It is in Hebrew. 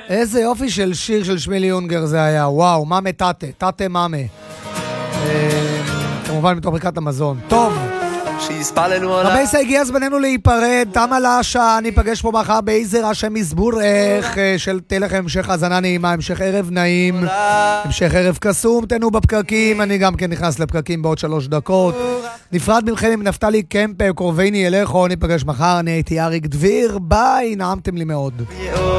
איזה יופי של שיר של שמילי יונגר זה היה, וואו, מאמה טאטה, טאטה מאמה. כמובן מתוך ברכת המזון. טוב. רבי סי, הגיע זמננו להיפרד, תם על השעה, ניפגש פה מחר באיזה השם יסבורך, של תהיה לכם המשך האזנה נעימה, המשך ערב נעים, המשך ערב קסום, תנו בפקקים, אני גם כן נכנס לפקקים בעוד 3 דקות. נפרד ממכם עם נפתלי קמפה, קורביני אליכו, ניפגש מחר, אני הייתי אריק דביר, ביי, נעמתם לי מאוד.